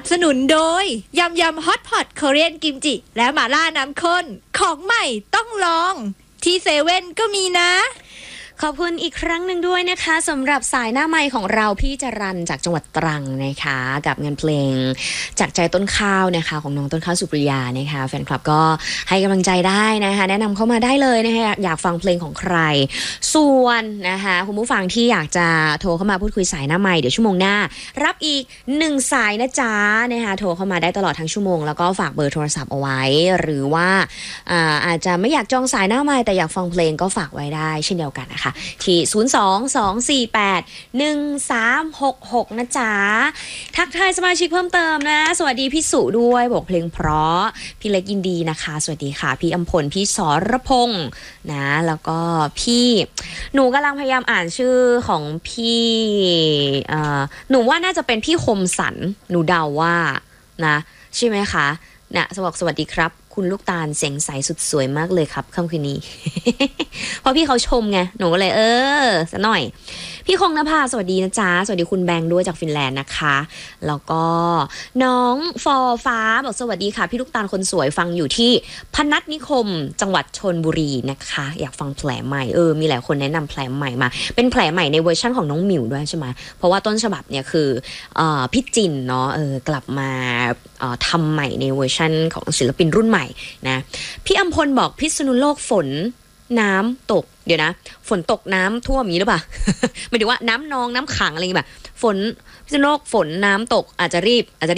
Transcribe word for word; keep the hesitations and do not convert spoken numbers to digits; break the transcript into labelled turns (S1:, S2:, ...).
S1: สนุนโดยยำยำฮอตพอตเกาหลีกิมจิและหม่าล่าน้ำข้นของใหม่ต้องลองที่เซเว่นก็มีนะ
S2: ขอบคุณอีกครั้งหนึ่งด้วยนะคะสำหรับสายหน้าไมค์ของเราพี่จรัญจากจังหวัดตรังนะคะกับงานเพลงจากใจต้นข้าวนะคะของน้องต้นข้าวสุปริยานะคะแฟนคลับก็ให้กำลังใจได้นะคะแนะนำเข้ามาได้เลยนะคะอยากฟังเพลงของใครส่วนนะคะคุณผู้ฟังที่อยากจะโทรเข้ามาพูดคุยสายหน้าไมค์เดี๋ยวชั่วโมงหน้ารับอีกหนึ่งสายนะจ๊ะนะคะโทรเข้ามาได้ตลอดทั้งชั่วโมงแล้วก็ฝากเบอร์โทรศัพท์เอาไว้หรือว่าอ่าอาจจะไม่อยากจองสายหน้าไมค์แต่อยากฟังเพลงก็ฝากไว้ได้เช่นเดียวกันนะคะที่ศูนย์ สอง สอง สี่ แปด หนึ่ง สาม หก หกนะจ๊ะทักทายสมาชิกเพิ่มเติมนะสวัสดีพี่สุด้วยบอกเพลงเพราะพี่เล็กยินดีนะคะสวัสดีค่ะพี่อำพลพี่สรพงษ์นะแล้วก็พี่หนูกำลังพยายามอ่านชื่อของพี่เอ่อหนูว่าน่าจะเป็นพี่คมสันหนูเดาว่านะใช่ไหมคะนะสวัสดีสวัสดีครับคุณลูกตาลเสียงใสสุดสวยมากเลยครับค่ำคืนนี้ เพราะพี่เขาชมไงหนูก็เลยเออสักหน่อยพี่คงนภาสวัสดีนะจ๊ะสวัสดีคุณแบงค์ด้วยจากฟินแลนด์นะคะแล้วก็น้องฟอฟ้าบอกสวัสดีค่ะพี่ลูกตาลคนสวยฟังอยู่ที่พนัสนิคมจังหวัดชลบุรีนะคะอยากฟังแผลใหม่เออมีหลายคนแนะนำแผลใหม่มาเป็นแผลใหม่ในเวอร์ชั่นของน้องหมิวด้วยใช่ไหมเพราะว่าต้นฉบับเนี่ยคือเอ่อพี่จินเนาะเออกลับมาเอ่อทำใหม่ในเวอร์ชั่นของศิลปินรุ่นใหม่นะพี่อำพลบอกพิษณุโลกฝนน้ำตกเดี๋ยวนะฝนตกน้ำท่วมอย่างนี้หรือเปล่า หมายถึงว่าน้ำนองน้ำขังอะไรอย่างเงี้ยแบบฝนพิษณุโลกฝนน้ำตกอาจจะรีบอาจจะ